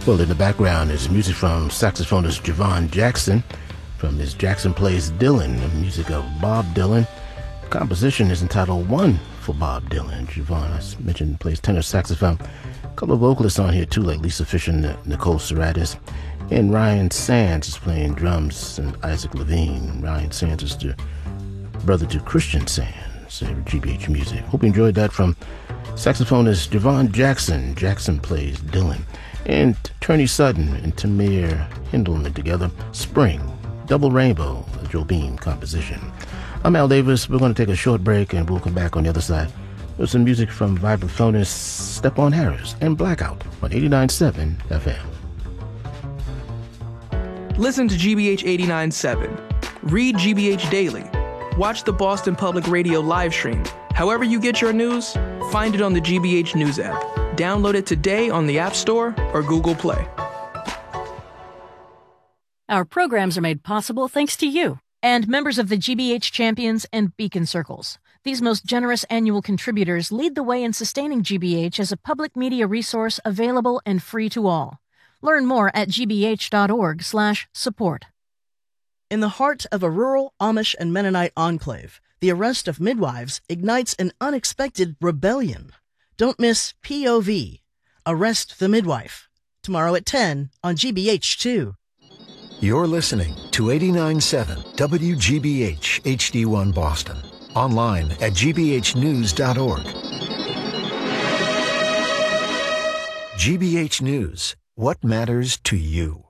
Well, in the background is music from saxophonist Javon Jackson from his Jackson Plays Dylan, the music of Bob Dylan. The composition is entitled One for Bob Dylan. Javon, I mentioned, plays tenor saxophone. A couple of vocalists on here too, like Lisa Fisher and Nicole Serratis. And Ryan Sands is playing drums, and Isaac Levine. Ryan Sands is the brother to Christian Sands at GBH Music. Hope you enjoyed that from saxophonist Javon Jackson. Jackson Plays Dylan. And Turney Sutton and Tamir Hindleman together. Spring, Double Rainbow, a Joe Beam composition. I'm Al Davis. We're going to take a short break and we'll come back on the other side with some music from vibraphonist Stephon Harris and Blackout on 89.7 FM. Listen to GBH 89.7. Read GBH Daily. Watch the Boston Public Radio live stream. However you get your news, find it on the GBH News app. Download it today on the App Store or Google Play. Our programs are made possible thanks to you and members of the GBH Champions and Beacon Circles. These most generous annual contributors lead the way in sustaining GBH as a public media resource available and free to all. Learn more at gbh.org/support. In the heart of a rural Amish and Mennonite enclave, the arrest of midwives ignites an unexpected rebellion. Don't miss POV, Arrest the Midwife, tomorrow at 10 on GBH2. You're listening to 89.7 WGBH HD1 Boston. Online at gbhnews.org. GBH News. What matters to you?